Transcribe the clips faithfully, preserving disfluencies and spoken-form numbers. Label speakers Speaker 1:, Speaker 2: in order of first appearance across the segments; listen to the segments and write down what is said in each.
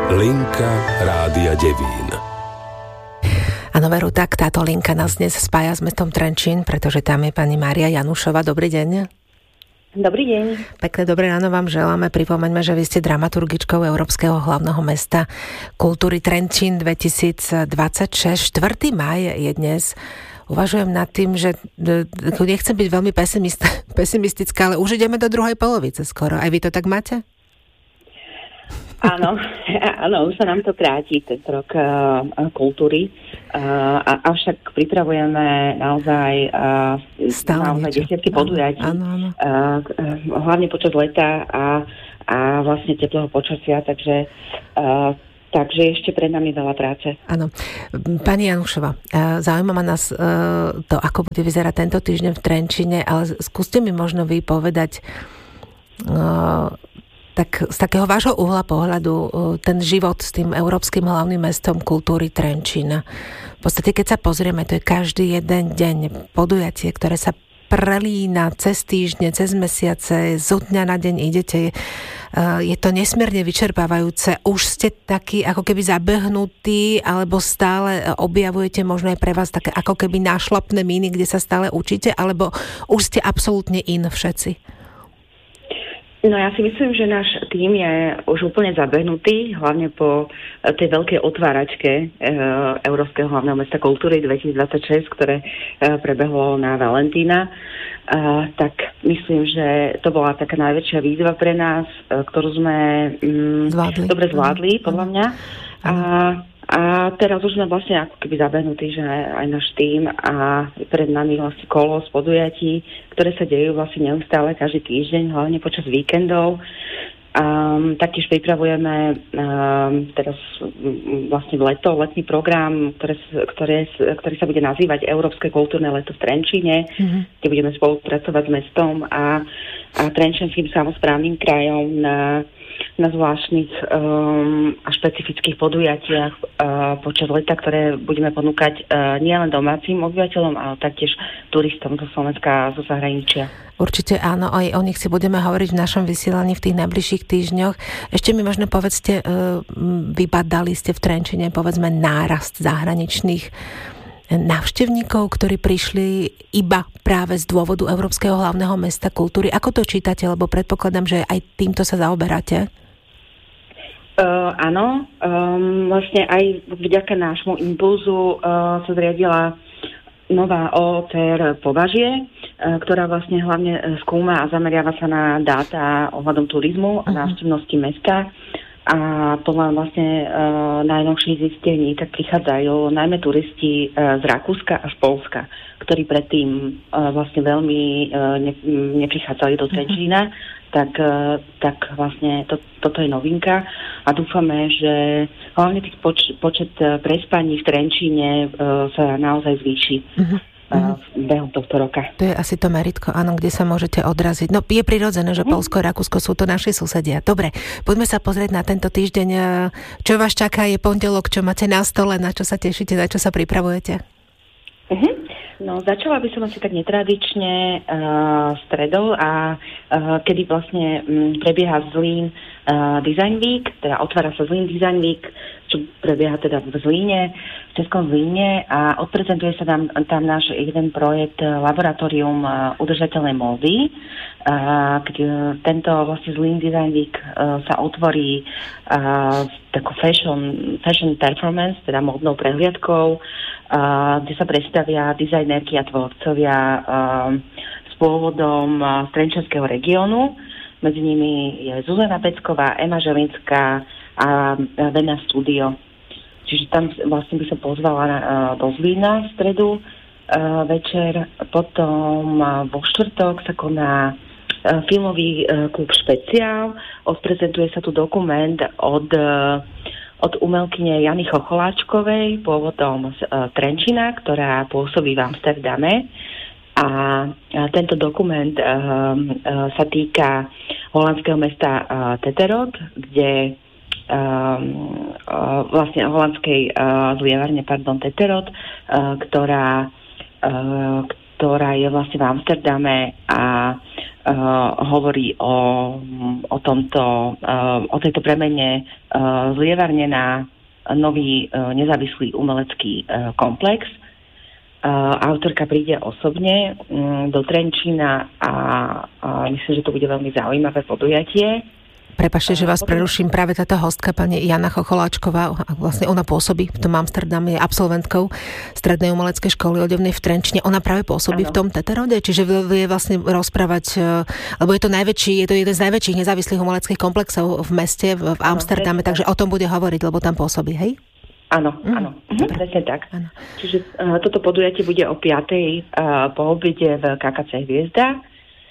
Speaker 1: Linka Rádia Devín.
Speaker 2: Áno, Veru, tak táto linka nás dnes spája s mestom Trenčín, pretože tam je pani Mária Janušová. Dobrý deň.
Speaker 3: Dobrý deň.
Speaker 2: Pekné dobré ráno vám želáme. Pripomeňme, že vy ste dramaturgičkou Európskeho hlavného mesta kultúry Trenčín dvetisícdvadsaťšesť. štvrtého mája je dnes. Uvažujem nad tým, že nechcem byť veľmi pesimist, pesimistická, ale už ideme do druhej polovice skoro. Aj vy to tak máte?
Speaker 3: Áno, áno, už sa nám to kráti, ten rok uh, kultúry, uh, a, avšak pripravujeme naozaj, uh, naozaj desiatky podujatí, áno, áno. Uh, hlavne počas leta a, a vlastne teplého počasia, takže uh, Takže ešte pred nami veľa práce.
Speaker 2: Áno. Pani Janušová, zaujíma nás to, ako bude vyzerať tento týždeň v Trenčine, ale skúste mi možno vy povedať tak z takého vášho uhla pohľadu ten život s tým Európskym hlavným mestom kultúry Trenčína. V podstate, keď sa pozrieme, to je každý jeden deň podujatie, ktoré sa prelína cez týždne, cez mesiace, zo dňa na deň idete. Je to nesmierne vyčerpávajúce. Už ste takí ako keby zabehnutí, alebo stále objavujete možno aj pre vás také ako keby nášlapné míny, kde sa stále učíte, alebo už ste absolútne in všetci?
Speaker 3: No ja si myslím, že náš tím je už úplne zabehnutý, hlavne po tej veľkej otváračke e, Európskeho hlavného mesta kultúry dvetisícdvadsaťšesť, ktoré e, prebehlo na Valentína. E, tak myslím, že to bola taká najväčšia výzva pre nás, e, ktorú sme mm, zvládli. dobre zvládli, podľa mňa. A A teraz už sme vlastne ako keby zabehnutí, že aj náš tím a pred nami vlastne kolo z podujatí, ktoré sa dejú vlastne neustále každý týždeň, hlavne počas víkendov. Um, taktiež pripravujeme um, teraz vlastne v leto, letný program, ktoré, ktoré, ktorý sa bude nazývať Európske kultúrne leto v Trenčíne, mm-hmm. kde budeme spolupracovať s mestom a, a trenčanským samosprávnym krajom na na zvláštnych um, a špecifických podujatiach uh, počas leta, ktoré budeme ponúkať uh, nielen domácim obyvateľom, ale taktiež turistom zo Slovenska a zo zahraničia.
Speaker 2: Určite áno, aj o nich si budeme hovoriť v našom vysielaní v tých najbližších týždňoch. Ešte mi možno povedzte, uh, vybadali ste v Trenčine, povedzme, nárast zahraničných návštevníkov, ktorí prišli iba práve z dôvodu Európskeho hlavného mesta kultúry. Ako to čítate? Lebo predpokladám, že aj týmto sa zaoberáte.
Speaker 3: Uh, áno, um, vlastne aj vďaka nášmu impulzu uh, sa zriadila nová ó té er Považie, uh, ktorá vlastne hlavne skúma a zameriava sa na dáta ohľadom turizmu a návštevnosti mesta. A podľa vlastne e, najnovších zistení tak prichádzajú najmä turisti e, z Rakúska a z Poľska, ktorí predtým e, vlastne veľmi e, ne, neprichádzali do Trenčína, tak, e, tak vlastne to, toto je novinka a dúfame, že hlavne tých poč, počet prespaní v Trenčíne e, sa naozaj zvýši. Uh-huh. behom tohto roka.
Speaker 2: To je asi to meritko, áno, kde sa môžete odraziť. No je prirodzené, že Poľsko a Rakúsko sú to naši susedia. Dobre, poďme sa pozrieť na tento týždeň. Čo vás čaká, je pondelok, čo máte na stole, na čo sa tešíte, na čo sa pripravujete?
Speaker 3: Uh-huh. No, začala by som asi tak netradične uh, stredou a uh, kedy vlastne um, prebieha Zlín uh, Design Week, teda otvára sa Zlín Design Week, čo prebieha teda v Zlíne, v Českom Zlíne a odprezentuje sa tam, tam náš jeden projekt Laboratórium uh, udržateľnej módy. Uh, keď tento vlastne Zlín Design Week uh, sa otvorí uh, takú fashion, fashion performance, teda módnou prehliadkou, uh, kde sa predstavia dizajnerky a tvorcovia uh, s pôvodom uh, z Trenčanského regiónu. Medzi nimi je Zuzana Pecková, Ema Želinská a Vena Studio. Čiže tam vlastne by som pozvala uh, do Zlína v stredu uh, večer. Potom uh, vo štvrtok sa koná uh, filmový uh, klub Špeciál. Odprezentuje sa tu dokument od, uh, od umelkyne Jany Chocholáčkovej, pôvodom z uh, Trenčína, ktorá pôsobí v Amsterdame. A uh, tento dokument uh, uh, sa týka holandského mesta uh, Teterod, kde Um, uh, vlastne holandskej uh, zlievárne, pardon, Teterod, uh, ktorá, uh, ktorá je vlastne v Amsterdame a uh, hovorí o, o tomto, uh, o tejto premene uh, zlievarne na nový uh, nezávislý umelecký uh, komplex. Uh, autorka príde osobne um, do Trenčína a, a myslím, že to bude veľmi zaujímavé podujatie.
Speaker 2: Prepáčte, že vás preruším. Práve táto hostka, pani Jana Chocholáčková, vlastne ona pôsobí v tom Amsterdame, je absolventkou Strednej umeleckej školy odevnej v Trenčine. Ona práve pôsobí ano. v tom Teterode, čiže vie vlastne rozprávať, lebo je to najväčší, je to jeden z najväčších nezávislých umeleckých komplexov v meste, v, v Amsterdame, takže o tom bude hovoriť, lebo tam pôsobí, hej?
Speaker 3: Áno, mm, áno, mhm, presne tak. Áno. Čiže uh, toto podujatie bude o piatej uh, po obede v ká ká cé Hviezda.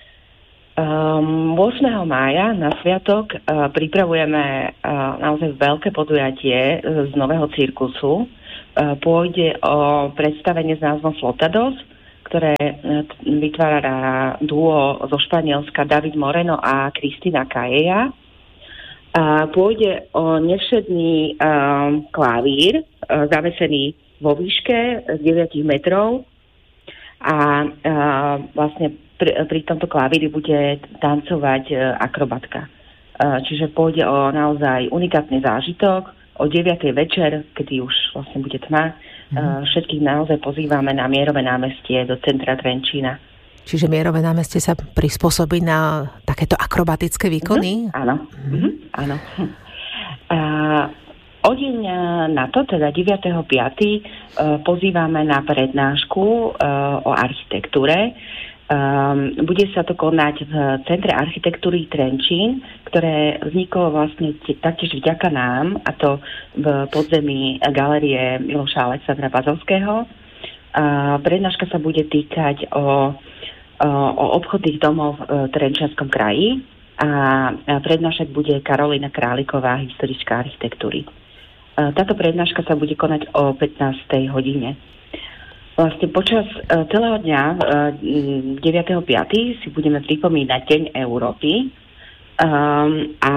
Speaker 3: Um, ôsmeho mája na sviatok uh, pripravujeme uh, naozaj veľké podujatie z nového cirkusu. Uh, pôjde o predstavenie s názvom Flotados, ktoré uh, vytvára duo zo Španielska David Moreno a Cristina Calleja. A pôjde o nevšedný um, klavír, uh, zavesený vo výške z deväť metrov a uh, vlastne pri, pri tomto klavíri bude tancovať uh, akrobatka. Uh, čiže pôjde o naozaj unikátny zážitok o deviatej večer, kedy už vlastne bude tma. Mm. Uh, všetkých naozaj pozývame na Mierové námestie do centra Trenčína.
Speaker 2: Čiže Mierové námestie sa prispôsobí na takéto akrobatické výkony?
Speaker 3: Mm-hmm, áno. Mm-hmm, áno. A o deň na to, teda deviateho piateho pozývame na prednášku o architektúre. Bude sa to konať v Centre architektúry Trenčín, ktoré vzniklo vlastne taktiež vďaka nám, a to v podzemí galérie Miloša Alexandra Bazovského. Prednáška sa bude týkať o o obchodných domov v Trenčianskom kraji a prednášať bude Karolina Králiková, historička architektúry. Táto prednáška sa bude konať o pätnástej hodine. Vlastne počas celého dňa deviateho piateho si budeme pripomínať Deň Európy a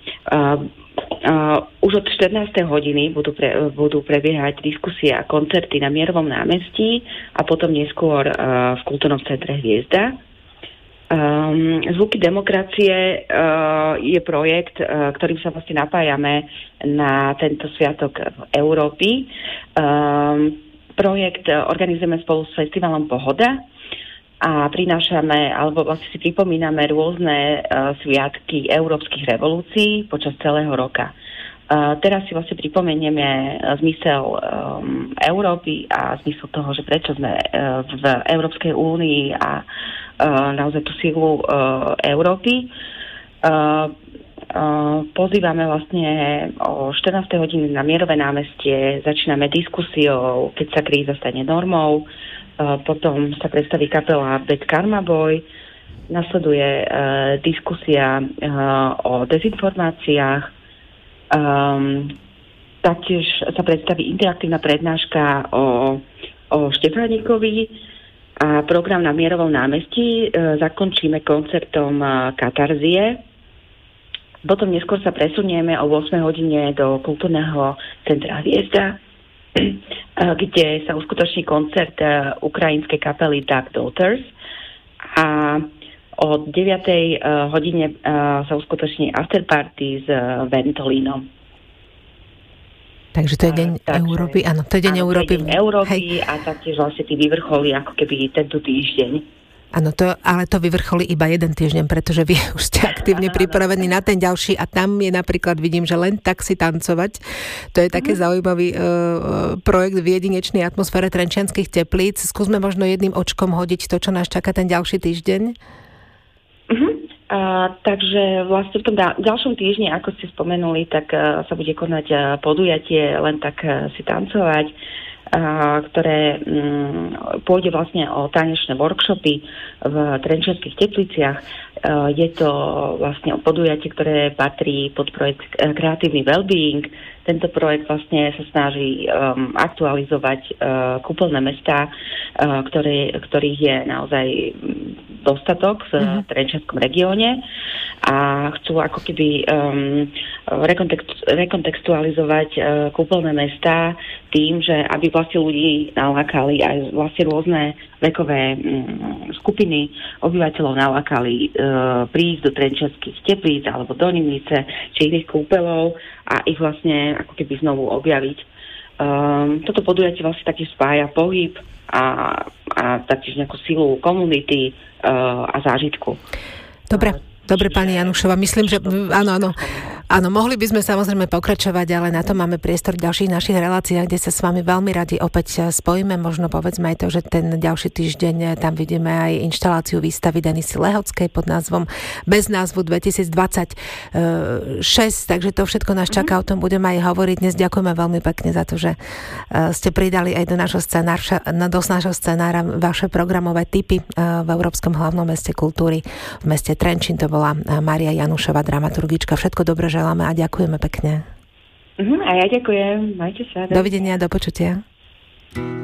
Speaker 3: Uh, už od štrnástej hodiny budú, pre, budú prebiehať diskusie a koncerty na Mierovom námestí a potom neskôr uh, v Kultúrnom centre Hviezda. Um, Zvuky demokracie uh, je projekt, uh, ktorým sa vlastne napájame na tento sviatok Európy. Um, projekt organizujeme spolu s festivalom Pohoda a prinášame, alebo vlastne si pripomíname rôzne uh, sviatky európskych revolúcií počas celého roka. Uh, teraz si vlastne pripomenieme uh, zmysel um, Európy a zmysel toho, že prečo sme uh, v Európskej únii a uh, naozaj tú silu uh, Európy. Uh, uh, pozývame vlastne o štrnástej hodine na Mierové námestie, začíname diskusiou, keď sa kríza stane normou. Uh, potom sa predstaví kapela Bad Karma Boy, nasleduje uh, diskusia uh, o dezinformáciách, um, taktiež sa predstaví interaktívna prednáška o, o Štefánikovi a program na Mierovom námestí uh, zakončíme koncertom uh, Katarzie. Potom neskôr sa presunieme o ôsmej hodine do Kultúrneho centra Hviezda, kde sa uskutoční koncert ukrajinskej kapely Dark Daughters a o deviatej hodine sa uskutoční afterparty s Ventolínom.
Speaker 2: Takže to je Deň Takže, Európy, áno, to je Deň
Speaker 3: áno,
Speaker 2: Európy.
Speaker 3: Deň Európy a taktiež vlastne tí vyvrcholí ako keby tento týždeň.
Speaker 2: Áno, to, ale to vyvrcholí iba jeden týždeň, pretože vy už ste aktívne pripravení na ten ďalší a tam je napríklad, vidím, že len tak si tancovať. To je taký mm. zaujímavý uh, projekt v jedinečnej atmosfére Trenčianskych Teplíc. Skúsme možno jedným očkom hodiť to, čo nás čaká ten ďalší týždeň.
Speaker 3: Uh-huh. Uh, takže vlastne v tom da- ďalšom týždni, ako ste spomenuli, tak uh, sa bude konať uh, podujatie len tak uh, si tancovať, ktoré um, pôjde vlastne o tanečné workshopy v Trenčianskych Tepliciach. Uh, je to vlastne podujatie, ktoré patrí pod projekt Kreatívny wellbeing, Tento projekt vlastne sa snaží um, aktualizovať uh, kúpeľné mestá, uh, ktoré, ktorých je naozaj dostatok v mm-hmm. Trenčianskom regióne a chcú ako keby um, rekontext, rekontextualizovať uh, kúpeľné mestá tým, že aby vlastne ľudí nalákali aj vlastne rôzne vekové um, skupiny obyvateľov nalákali uh, prísť do Trenčianskych Teplíc alebo do Nymnice či iných kúpeľov a ich vlastne ako keby znovu objaviť. Um, toto podujatie vlastne taktiež spája pohyb a, a taktiež nejakú silu komunity uh, a zážitku.
Speaker 2: Dobre. Dobre, pani Janušová, myslím, že áno, áno. Áno, mohli by sme samozrejme pokračovať, ale na to máme priestor v ďalších našich reláciách, kde sa s vami veľmi radi opäť spojíme. Možno povedzme aj to, že ten ďalší týždeň tam vidíme aj inštaláciu výstavy Denisy Lehockej pod názvom Bez názvu dvetisícdvadsaťšesť, takže to všetko nás čaká, o tom budeme aj hovoriť. Dnes ďakujeme veľmi pekne za to, že ste pridali aj do nášho scenára, do nášho scenára vaše programové tipy v Európskom hlavnom meste kultúry v meste Trenčín. To bola Mária Janušová, dramaturgička. Všetko dobre želáme a ďakujeme pekne.
Speaker 3: Uh-huh, a ja ďakujem. Majte sa.
Speaker 2: Dovidenia, do počutia.